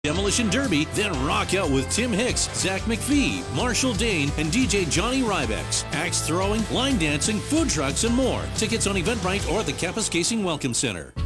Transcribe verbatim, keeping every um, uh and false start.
Demolition Derby, then rock out with Tim Hicks, Zach McPhee, Marshall Dane, and D J Johnny Rybex. Axe throwing, line dancing, food trucks, and more. Tickets on Eventbrite or the Kapuskasing Welcome Center.